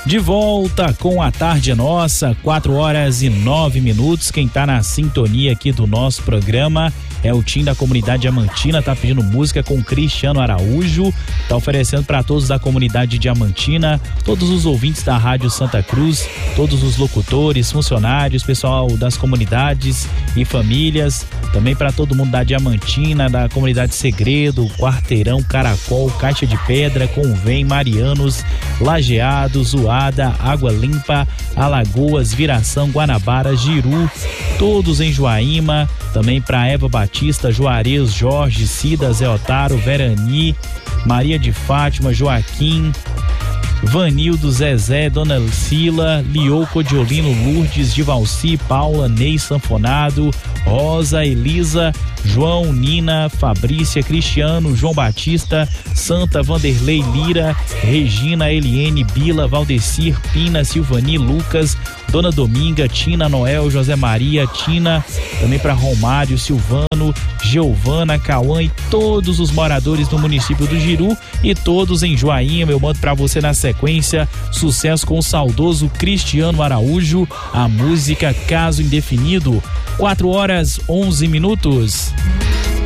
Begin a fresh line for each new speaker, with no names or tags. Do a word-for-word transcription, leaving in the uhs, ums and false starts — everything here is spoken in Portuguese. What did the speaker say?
De volta com a Tarde Nossa, quatro horas e nove minutos. Quem tá na sintonia aqui do nosso programa é o time da comunidade Diamantina, tá pedindo música com Cristiano Araújo, tá oferecendo para todos da comunidade Diamantina, todos os ouvintes da Rádio Santa Cruz, todos os locutores, funcionários, pessoal das comunidades e famílias, também para todo mundo da Diamantina, da comunidade Segredo, Quarteirão, Caracol, Caixa de Pedra, Convém, Marianos, Lajeado, Zoada, Água Limpa, Alagoas, Viração, Guanabara, Giru, todos em Joaíma, também para Eva Batista, Juarez, Jorge, Cida, Zé Otaro, Verani, Maria de Fátima, Joaquim, Vanildo, Zezé, Dona Lucila, Lioco, Diolino, Lourdes, Divalci, Paula, Ney Sanfonado, Rosa, Elisa, João, Nina, Fabrícia, Cristiano, João Batista, Santa, Vanderlei, Lira, Regina, Eliene, Bila, Valdecir, Pina, Silvani, Lucas, Dona Dominga, Tina, Noel, José Maria, Tina, também para Romário, Silvano, Giovana, Cauã e todos os moradores do município do Giru e todos em Joaíma. Eu mando para você na sequência sucesso com o saudoso Cristiano Araújo, a música Caso Indefinido. quatro horas onze minutos.